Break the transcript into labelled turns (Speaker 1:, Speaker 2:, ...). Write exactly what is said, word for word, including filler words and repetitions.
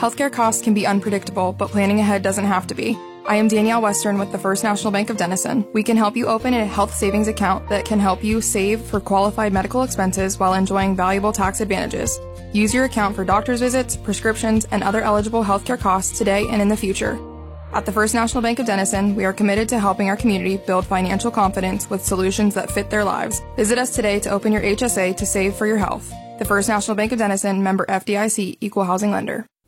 Speaker 1: Healthcare costs can be unpredictable, but planning ahead doesn't have to be. I am Danielle Western with the First National Bank of Denison. We can help you open a health savings account that can help you save for qualified medical expenses while enjoying valuable tax advantages. Use your account for doctor's visits, prescriptions, and other eligible healthcare costs today and in the future. At the First National Bank of Denison, we are committed to helping our community build financial confidence with solutions that fit their lives. Visit us today to open your H S A to save for your health. The First National Bank of Denison, member F D I C, equal housing lender.